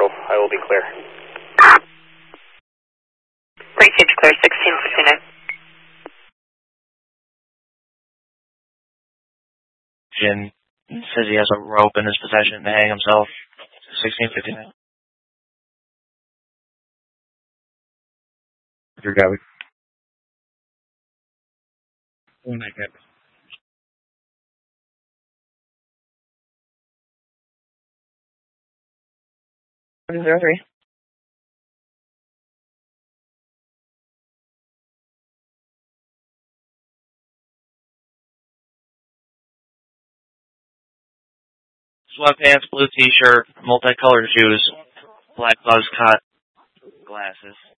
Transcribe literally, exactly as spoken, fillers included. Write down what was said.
Echo. I will be clear. Received clear, sixteen fifty-nine. Jim says he has a rope in his possession to hang himself. sixteen fifty-nine. Your Gabby. One night, Gabby. Zero three. Sweatpants, blue t-shirt, multicolored shoes, black buzz cut, glasses.